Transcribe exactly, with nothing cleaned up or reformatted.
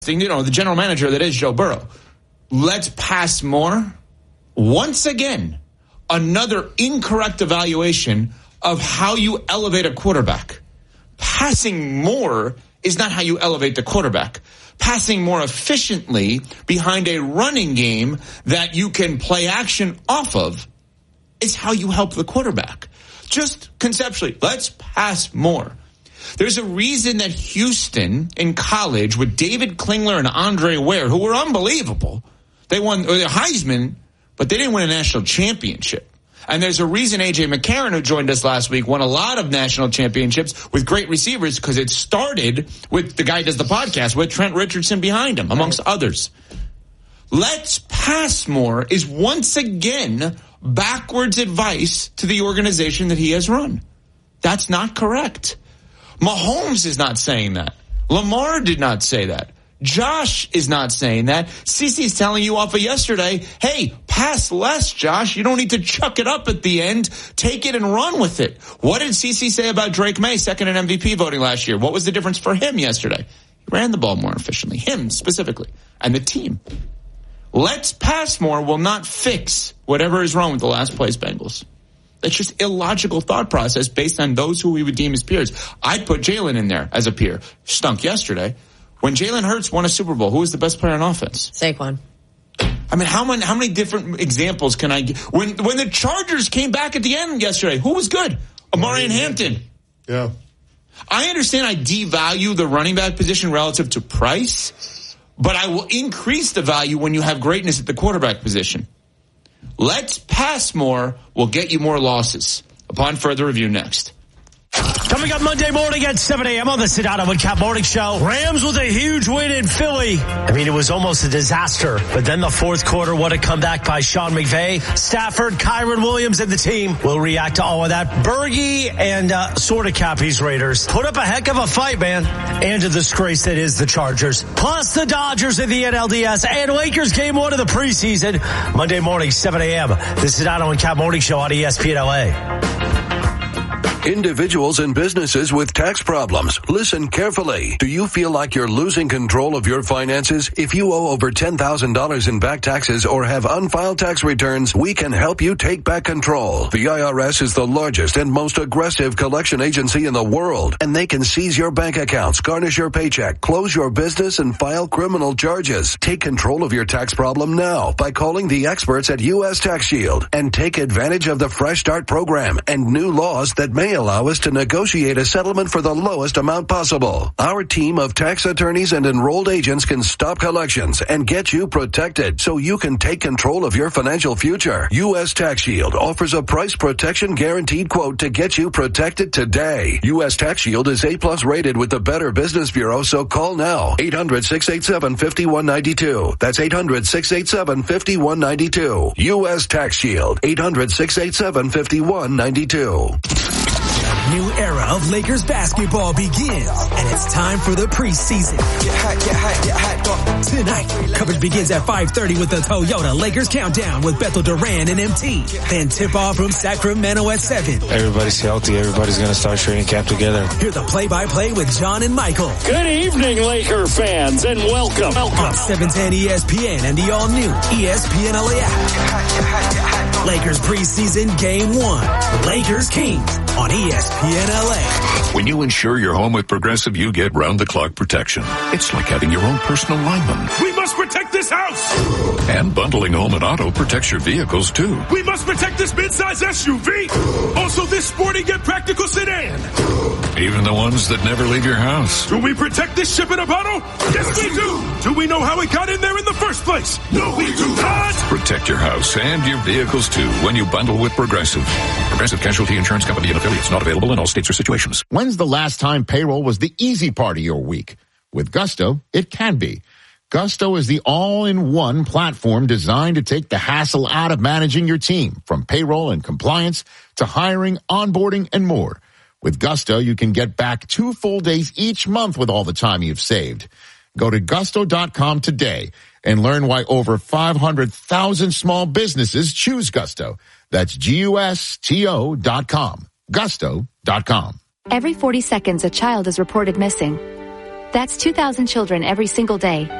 You know, the general manager that is Joe Burrow. Let's pass more. Once again, another incorrect evaluation of how you elevate a quarterback. Passing more is not how you elevate the quarterback. Passing more efficiently behind a running game that you can play action off of is how you help the quarterback. Just conceptually, let's pass more. There's a reason that Houston in college with David Klingler and Andre Ware, who were unbelievable, they won the Heisman, but they didn't win a national championship. And there's a reason A J McCarron, who joined us last week, won a lot of national championships with great receivers because it started with the guy who does the podcast with Trent Richardson behind him, amongst right. others. Let's pass more is once again backwards advice to the organization that he has run. That's not correct. Mahomes is not saying that. Lamar did not say that. Josh is not saying that. CeCe's telling you off of yesterday, hey, pass less, Josh. You don't need to chuck it up at the end. Take it and run with it. What did CeCe say about Drake May, second in M V P voting last year? What was the difference for him yesterday? He ran the ball more efficiently. Him specifically. And the team. Let's pass more will not fix whatever is wrong with the last place Bengals. That's just illogical thought process based on those who we would deem as peers. I'd put Jalen in there as a peer. Stunk yesterday. When Jalen Hurts won a Super Bowl, who was the best player on offense? Saquon. I mean, how many how many different examples can I give? When when the Chargers came back at the end yesterday, who was good? Amari and Hampton. Yeah. I understand I devalue the running back position relative to price, but I will increase the value when you have greatness at the quarterback position. Let's pass more will get you more losses. Upon further review next. Coming up Monday morning at seven a.m. on the Sedano and Cap Morning Show. Rams with a huge win in Philly. I mean, it was almost a disaster. But then the fourth quarter, what a comeback by Sean McVay. Stafford, Kyron Williams, and the team will react to all of that. Bergie and uh, sort of Cappy's Raiders put up a heck of a fight, man. And a disgrace that is the Chargers. Plus the Dodgers in the N L D S. And Lakers game one of the preseason. Monday morning, seven a.m. The Sedano and Cap Morning Show on E S P N L A. Individuals and businesses with tax problems. Listen carefully. Do you feel like you're losing control of your finances? If you owe over ten thousand dollars in back taxes or have unfiled tax returns, we can help you take back control. The I R S is the largest and most aggressive collection agency in the world, and they can seize your bank accounts, garnish your paycheck, close your business, and file criminal charges. Take control of your tax problem now by calling the experts at U S Tax Shield and take advantage of the Fresh Start program and new laws that may allow us to negotiate a settlement for the lowest amount possible. Our team of tax attorneys and enrolled agents can stop collections and get you protected so you can take control of your financial future. U S Tax Shield offers a price protection guaranteed quote to get you protected today. U S Tax Shield is A plus rated with the Better Business Bureau, so call now. eight hundred, six eight seven, five one nine two. That's eight hundred, six eight seven, five one nine two. U S Tax Shield. eight hundred, six eight seven, five one nine two. New era of Lakers basketball begins, and it's time for the preseason. Get hot, get hot, get hot. Tonight, coverage begins at five thirty with the Toyota Lakers Countdown with Bethel Duran and M T. Then tip-off from Sacramento at seven. Everybody's healthy. Everybody's going to start training camp together. Hear the play-by-play with John and Michael. Good evening, Laker fans, and welcome. welcome. On seven ten E S P N and the all-new E S P N L A app. Lakers preseason game one. Lakers Kings on E S P N L A. When you insure your home with Progressive, you get round-the-clock protection. It's like having your own personal lineman. We must protect this house! And bundling home and auto protects your vehicles, too. We must protect this midsize S U V! Also this sporty yet practical sedan! Even the ones that never leave your house. Do we protect this ship in a bottle? Yes, we do! Do we know how it got in there in the first place? No, we do not! Protect your house and your vehicles, too, when you bundle with Progressive. Progressive Casualty Insurance Company and affiliates, not available in all states or situations. When's the last time payroll was the easy part of your week? With Gusto, it can be. Gusto is the all-in-one platform designed to take the hassle out of managing your team, from payroll and compliance to hiring, onboarding, and more. With Gusto, you can get back two full days each month with all the time you've saved. Go to gusto dot com today and learn why over five hundred thousand small businesses choose Gusto. That's G U S T O dot com. gusto dot com. Every forty seconds, a child is reported missing. That's two thousand children every single day.